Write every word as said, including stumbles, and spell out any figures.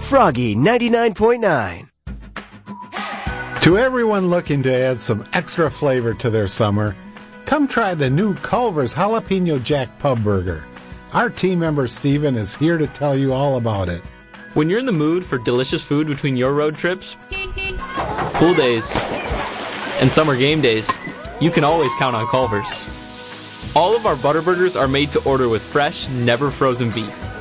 Froggy ninety-nine point nine. To everyone looking to add some extra flavor to their summer, come try the new Culver's Jalapeno Jack Pub Burger. Our team member Steven is here to tell you all about it. When you're in the mood for delicious food between your road trips, pool days, and summer game days, you can always count on Culver's. All of our butter burgers are made to order with fresh, never frozen beef.